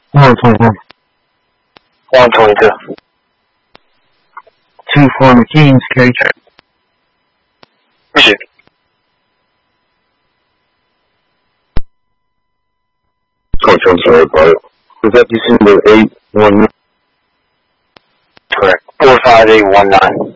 121. 122. 2-4 McKean, security check. Received. I'm sorry about it. Was that December 819? Correct. 45819.